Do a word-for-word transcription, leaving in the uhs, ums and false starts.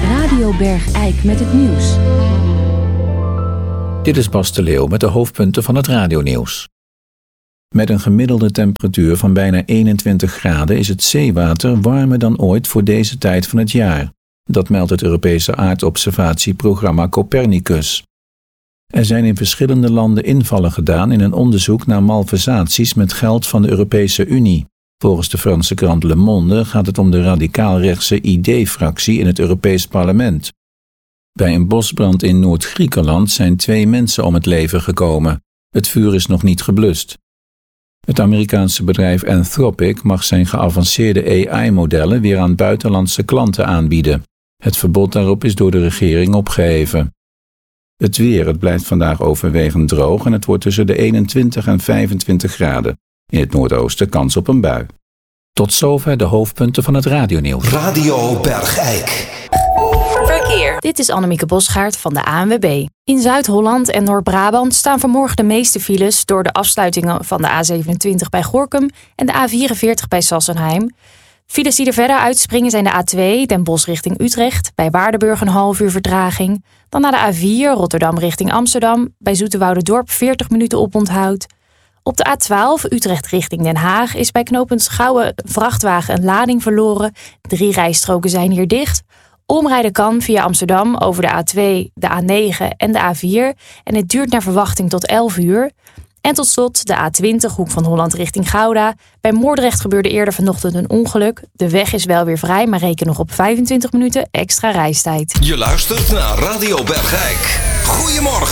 Radio Bergijk met het nieuws. Dit is Bas de Leeuw met de hoofdpunten van het radionieuws. Met een gemiddelde temperatuur van bijna eenentwintig graden is het zeewater warmer dan ooit voor deze tijd van het jaar. Dat meldt het Europese aardobservatieprogramma Copernicus. Er zijn in verschillende landen invallen gedaan in een onderzoek naar malversaties met geld van de Europese Unie. Volgens de Franse krant Le Monde gaat het om de radicaal-rechtse I D-fractie in het Europees Parlement. Bij een bosbrand in Noord-Griekenland zijn twee mensen om het leven gekomen. Het vuur is nog niet geblust. Het Amerikaanse bedrijf Anthropic mag zijn geavanceerde A I-modellen weer aan buitenlandse klanten aanbieden. Het verbod daarop is door de regering opgeheven. Het weer, het blijft vandaag overwegend droog en het wordt tussen de eenentwintig en vijfentwintig graden. In het noordoosten kans op een bui. Tot zover de hoofdpunten van het radionieuws. Radio Bergijk. Verkeer. Dit is Annemieke Bosgaard van de A N W B. In Zuid-Holland en Noord-Brabant staan vanmorgen de meeste files door de afsluitingen van de A zevenentwintig bij Gorinchem en de A vierenveertig bij Sassenheim. Files die er verder uitspringen zijn de A twee, Den Bosch richting Utrecht, bij Waardenburg een half uur vertraging. Dan naar de A vier, Rotterdam richting Amsterdam, bij Zoeterwouderdorp veertig minuten oponthoud. Op de A twaalf, Utrecht richting Den Haag, is bij knooppunt Schouwen vrachtwagen een lading verloren. Drie rijstroken zijn hier dicht. Omrijden kan via Amsterdam over de A twee, de A negen en de A vier. En het duurt naar verwachting tot elf uur. En tot slot de A twintig, Hoek van Holland richting Gouda. Bij Moordrecht gebeurde eerder vanochtend een ongeluk. De weg is wel weer vrij, maar reken nog op vijfentwintig minuten extra reistijd. Je luistert naar Radio Bergijk. Goedemorgen.